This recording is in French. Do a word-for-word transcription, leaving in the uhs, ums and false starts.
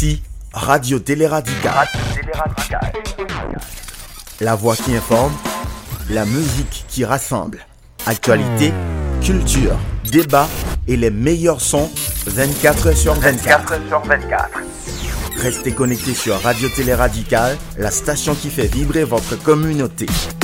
Ici, Radio Télé Radical. Radio Télé Radical. La voix qui informe, la musique qui rassemble. Actualité, culture, débat et les meilleurs sons vingt-quatre heures sur vingt-quatre. vingt-quatre heures sur vingt-quatre. Restez connectés sur Radio Télé Radical, la station qui fait vibrer votre communauté.